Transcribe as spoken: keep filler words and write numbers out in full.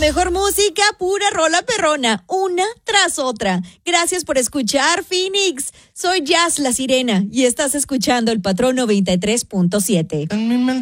mejor música, pura rola perrona, una tras otra. Gracias por escuchar, Phoenix. Soy Jazz La Sirena y estás escuchando El Patrón noventa y tres punto siete. En mi mente